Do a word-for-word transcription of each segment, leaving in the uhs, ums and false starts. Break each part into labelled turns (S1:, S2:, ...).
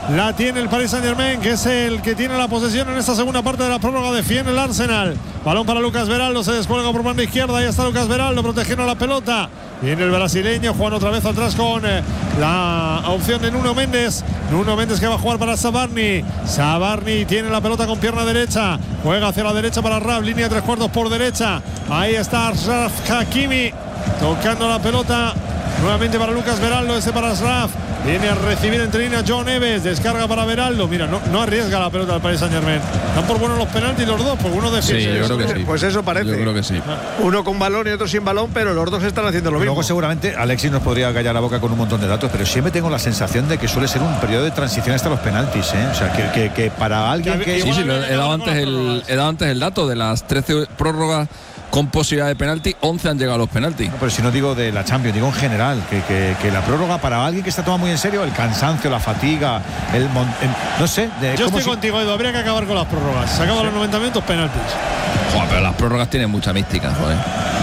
S1: la tiene el Paris Saint-Germain, que es el que tiene la posesión en esta segunda parte de la prórroga. Defiende el Arsenal. Balón para Lucas Beraldo, se descuelga por banda izquierda. Ahí está Lucas Beraldo protegiendo la pelota. Viene el brasileño, Juan otra vez atrás con eh, la opción de Nuno Méndez. Nuno Méndez que va a jugar para Sabarni. Sabarni tiene la pelota con pierna derecha. Juega hacia la derecha para Raf, línea de tres cuartos por derecha. Ahí está Achraf Hakimi tocando la pelota. Nuevamente para Lucas Beraldo, ese para Achraf. Viene a recibir entre líneas João Neves, descarga para Beraldo. Mira, no, no arriesga la pelota al Paris Saint-Germain. Están por buenos los penaltis los dos, porque uno defiende.
S2: Sí, yo creo que sí.
S3: Pues eso parece.
S2: Yo creo que sí.
S3: Uno con balón y otro sin balón, pero los dos están haciendo lo mismo.
S4: Luego seguramente Alexis nos podría callar la boca con un montón de datos, pero siempre tengo la sensación de que suele ser un periodo de transición hasta los penaltis, ¿eh? O sea, que, que, que para alguien que...
S2: Sí, sí, he dado antes el, he dado antes el dato de las trece prórrogas con posibilidad de penalti, once han llegado a los penaltis.
S4: No, pero si no digo de la Champions, digo en general, que, que, que la prórroga para alguien que está tomando muy en serio, el cansancio, la fatiga, el, mon, el no sé. De,
S1: Yo estoy
S4: si...
S1: contigo, Edu, habría que acabar con las prórrogas. Se acaban sí. los noventa minutos, penaltis.
S2: Joder, pero las prórrogas tienen mucha mística, joder.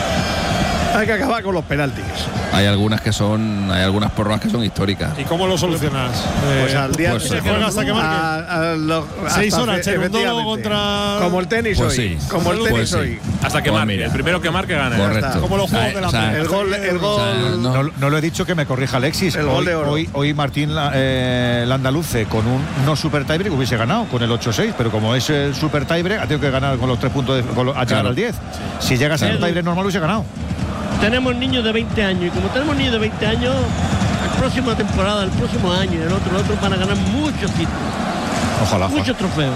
S3: Hay que acabar con los penaltis.
S2: Hay algunas que son, hay algunas prórrogas que son históricas.
S1: ¿Y cómo lo solucionas?
S3: Pues eh, al día
S2: pues,
S3: que
S2: se
S1: juega hasta que marque. A, a lo, Seis horas, Cherundolo contra.
S3: Como el tenis
S2: pues
S3: hoy.
S2: Sí.
S3: Como el tenis
S2: pues
S3: hoy.
S2: Sí.
S5: Hasta que
S2: pues
S5: marque.
S2: Mira.
S5: El primero que marque gana.
S2: Correcto.
S1: Como los juegos
S2: o sea,
S1: de la
S2: o sea,
S3: El gol, el gol.
S2: O sea, no.
S4: No, no lo he dicho, que me corrija Alexis.
S3: El
S4: hoy,
S3: gol de oro.
S4: Hoy, hoy Martín eh, Landaluce con un no super tiebreak hubiese ganado con el ocho seis, pero como es el super tiebreak ha tenido que ganar con los tres puntos de, con los, a llegar
S2: claro.
S4: al diez. Sí. Si llegas al tiebreak normal hubiese ganado.
S6: Tenemos niños de veinte años y como tenemos niños de veinte años, la próxima temporada, el próximo año y el otro, el otro van a ganar muchos títulos.
S4: Ojalá.
S6: Muchos trofeos.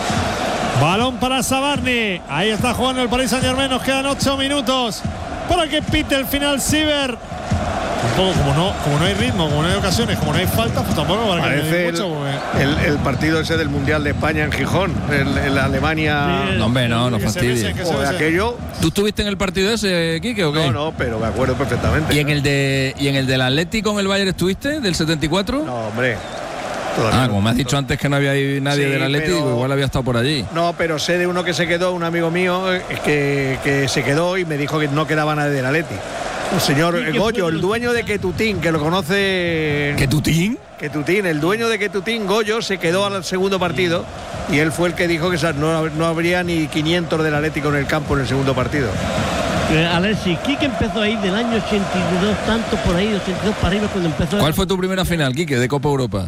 S1: Balón para Sabarni. Ahí está jugando el Paris Saint-Germain. Nos quedan ocho minutos para que pite el final Ciber. Tampoco, como no, como no hay ritmo, como no hay ocasiones, como no hay falta, pues tampoco va a
S3: Parece
S1: mucho.
S3: El, el, el partido ese del Mundial de España en Gijón, el, el Alemania.
S6: Sí,
S2: no, hombre, no, no fastidies.
S3: O de aquello.
S2: ¿Tú estuviste en el partido ese, Quique, o qué?
S3: No, no, pero me acuerdo perfectamente.
S2: ¿Y en el de y en el del Atlético con el Bayern estuviste, del setenta y cuatro?
S3: No, hombre.
S2: Ah, como me has dicho antes que no había nadie
S3: sí,
S2: del Atlético,
S3: pero...
S2: igual había estado por allí.
S3: No, pero sé de uno que se quedó, un amigo mío que, que se quedó y me dijo que no quedaba nadie del Atlético. El señor sí, Goyo, el dueño de Quetutín, que lo conoce.
S2: ¿Quetutín?
S3: Quetutín, el dueño de Quetutín, Goyo, se quedó al segundo partido y él fue el que dijo que no, no habría ni quinientos del Atlético en el campo en el segundo partido.
S6: Eh, Alexis, Quique empezó ahí del año ochenta y dos, tanto por ahí, ochenta y dos para arriba cuando empezó.
S2: ¿Cuál fue tu primera final, Quique, de Copa Europa?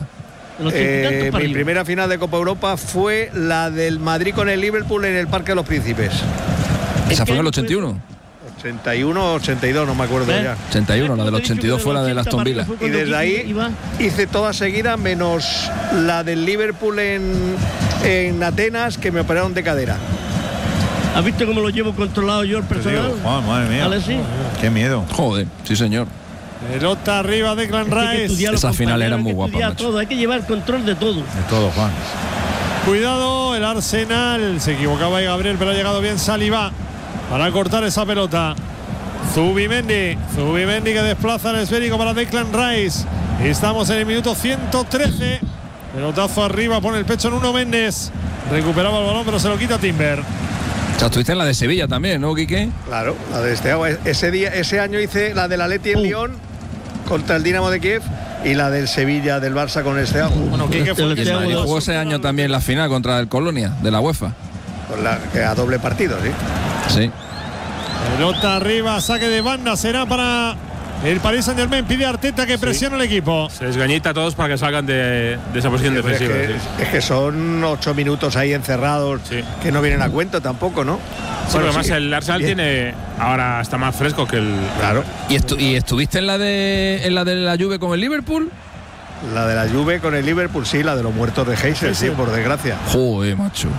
S3: Eh, mi primera final de Copa Europa fue la del Madrid con el Liverpool en el Parque de los Príncipes.
S2: ¿Esa fue en el ochenta y uno?
S3: ochenta y uno o ochenta y dos, no me acuerdo ¿Eh? ya.
S2: ochenta y uno, la del ochenta y dos fue la de Aston Villa.
S3: Y desde ahí hice todas seguidas, menos la del Liverpool en, en Atenas, que me operaron de cadera.
S6: ¿Has visto cómo lo llevo controlado yo el personal?
S4: Digo, Juan, madre mía.
S6: Alexis.
S4: Qué miedo.
S2: Joder, sí señor.
S1: Pelota arriba de Declan Rice.
S2: Esa final era muy guapa.
S6: Todo. Hay que llevar control de todo.
S4: De todo, Juan.
S1: Cuidado, el Arsenal. Se equivocaba ahí Gabriel, pero ha llegado bien Saliba para cortar esa pelota. Zubimendi. Zubimendi que desplaza el esférico para Declan Rice. Estamos en el minuto ciento trece. Pelotazo arriba, pone el pecho en Nuno Méndez. Recuperaba el balón, pero se lo quita Timber.
S2: O sea, estuviste en la de Sevilla también, ¿no, Quique?
S3: Claro, la de este ese día, ese año hice la del Atleti en uh. Lyon contra el Dinamo de Kiev y la del Sevilla del Barça con el Steaua.
S1: Bueno, Quique fue
S2: el Madrid jugó ese año también la final contra el Colonia de la UEFA.
S3: Con la, que a doble partido, sí.
S2: Sí.
S1: Pelota arriba, saque de banda, será para el Paris Saint-Germain. Pide a Arteta que presione sí. el equipo.
S5: Se desgañita a todos para que salgan de, de esa posición sí, defensiva.
S3: Es que,
S5: sí.
S3: es que son ocho minutos ahí encerrados sí. que no vienen a cuento tampoco, ¿no?
S5: Sí, bueno, además sí. el Arsenal Bien. tiene ahora está más fresco que el.
S3: Claro.
S2: ¿Y, estu ¿Y estuviste en la de en la de la Juve con el Liverpool?
S3: La de la Juve con el Liverpool, sí, la de los muertos de Heysel, sí, sí, por desgracia.
S2: Joder, macho.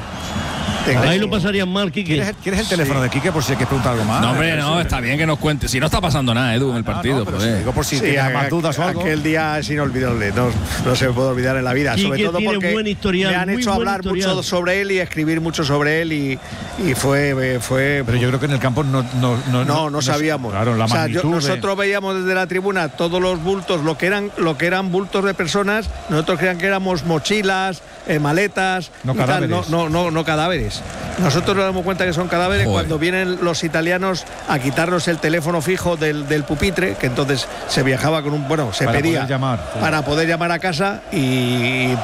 S6: Ahí lo pasarían mal, Quique.
S4: ¿Quieres, ¿Quieres el teléfono sí. de Quique por si hay que preguntar algo más?
S2: No, hombre, no, está bien que nos cuente. Si no está pasando nada, Edu, en el partido.
S4: No, no,
S2: pues,
S4: si digo por si
S3: sí,
S4: tienes más dudas o algo.
S3: Aquel día es inolvidable, no, no se me puede olvidar en la vida.
S6: Quique
S3: sobre todo porque
S6: buen historial,
S3: me han hecho hablar
S6: historial.
S3: mucho sobre él y escribir mucho sobre él y, y fue, fue.
S4: Pero yo creo que en el campo no. No, no,
S3: no, no sabíamos.
S4: Claro, la
S3: o sea,
S4: magnitud
S3: yo, nosotros
S4: de...
S3: veíamos desde la tribuna todos los bultos, lo que eran, lo que eran bultos de personas. Nosotros creíamos que éramos mochilas, eh, maletas,
S4: no
S3: y
S4: cadáveres.
S3: Tal, no, no, no, no cadáveres. Nosotros nos damos cuenta que son cadáveres Joder. cuando vienen los italianos a quitarnos el teléfono fijo del, del pupitre, que entonces se viajaba con un, bueno, se
S4: para
S3: pedía
S4: poder llamar, sí.
S3: para poder llamar a casa y